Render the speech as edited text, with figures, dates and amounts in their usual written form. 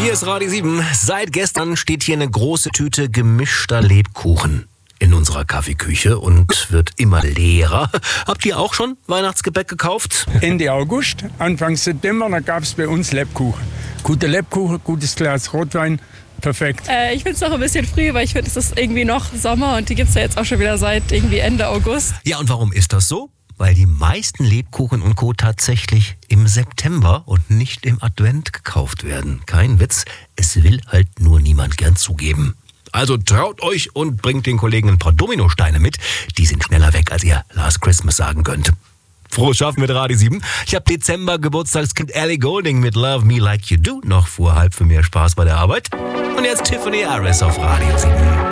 Hier ist Radio 7. Seit gestern steht hier eine große Tüte gemischter Lebkuchen in unserer Kaffeeküche und wird immer leerer. Habt ihr auch schon Weihnachtsgebäck gekauft? Ende August, Anfang September, da gab es bei uns Lebkuchen. Gute Lebkuchen, gutes Glas Rotwein, perfekt. Ich finde es noch ein bisschen früh, weil ich finde, es ist irgendwie noch Sommer und die gibt es ja jetzt auch schon wieder seit irgendwie Ende August. Ja, und warum ist das so? Weil die meisten Lebkuchen und Co. tatsächlich im September und nicht im Advent gekauft werden. Kein Witz, es will halt nur niemand gern zugeben. Also traut euch und bringt den Kollegen ein paar Dominosteine mit. Die sind schneller weg, als ihr Last Christmas sagen könnt. Frohes Schaffen mit Radio 7. Ich habe Dezember Geburtstagskind Ellie Goulding mit Love Me Like You Do noch vor halb für mehr Spaß bei der Arbeit. Und jetzt Tiffany Harris auf Radio 7.